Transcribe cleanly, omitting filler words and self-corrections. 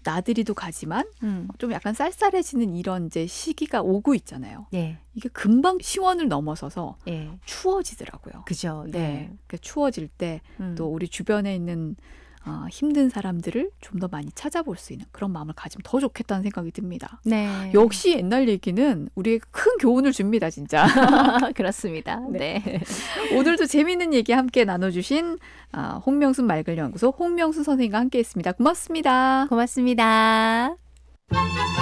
나들이도 가지만 좀 약간 쌀쌀해지는 이런 이제 시기가 오고 있잖아요. 예. 이게 금방 시원을 넘어서서 예. 추워지더라고요. 그죠. 네. 그러니까 추워질 때 또 우리 주변에 있는 힘든 사람들을 좀 더 많이 찾아볼 수 있는 그런 마음을 가지면 더 좋겠다는 생각이 듭니다. 네. 역시 옛날 얘기는 우리에게 큰 교훈을 줍니다, 진짜. 그렇습니다. 네. 오늘도 재미있는 얘기 함께 나눠주신 홍명순 말글연구소 홍명순 선생님과 함께했습니다. 고맙습니다. 고맙습니다.